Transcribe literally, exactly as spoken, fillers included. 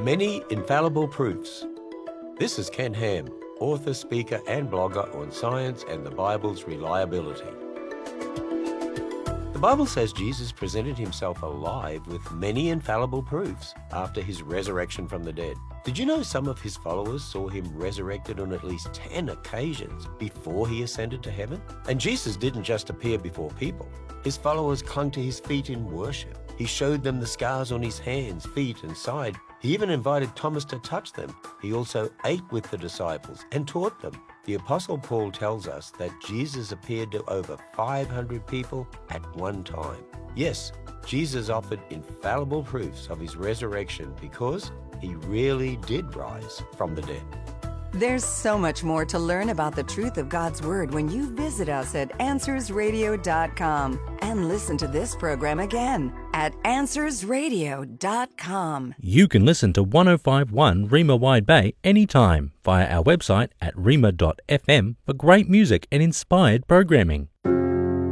Many infallible proofs. This is Ken Ham, author, speaker, and blogger on science and the Bible's reliability. The Bible says Jesus presented himself alive with many infallible proofs after his resurrection from the dead. Did you know some of his followers saw him resurrected on at least ten occasions before he ascended to heaven? And Jesus didn't just appear before people. His followers clung to his feet in worship. He showed them the scars on his hands, feet, and side. He even invited Thomas to touch them. He also ate with the disciples and taught them. The Apostle Paul tells us that Jesus appeared to over five hundred people at one time. Yes, Jesus offered infallible proofs of his resurrection because he really did rise from the dead. There's so much more to learn about the truth of God's Word when you visit us at answers radio dot com and listen to this program again at answers radio dot com. You can listen to one oh five point one Rima Wide Bay anytime via our website at rima dot f m for great music and inspired programming.